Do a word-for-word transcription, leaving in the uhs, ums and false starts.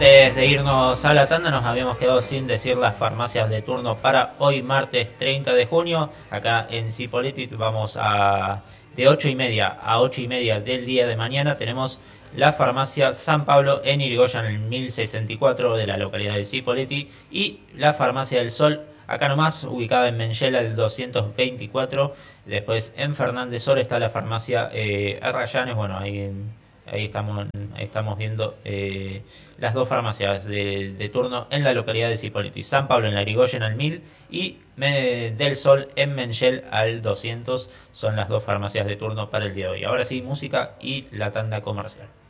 Antes de irnos a la tanda nos habíamos quedado sin decir las farmacias de turno para hoy martes treinta de junio. Acá en Cipoliti vamos a de ocho y media a ocho y media del día de mañana. Tenemos la farmacia San Pablo en Irigoyen, en el mil sesenta y cuatro de la localidad de Cipoliti, y la farmacia del Sol acá nomás, ubicada en Menchela, el doscientos veinticuatro. Después en Fernández Sur está la farmacia eh, Arrayanes. Bueno, ahí, ahí, estamos, ahí estamos viendo eh, las dos farmacias de, de turno en la localidad de Cipoliti. San Pablo en la Irigoyen al mil y me, del Sol en Menchel al doscientos. Son las dos farmacias de turno para el día de hoy. Ahora sí, música y la tanda comercial.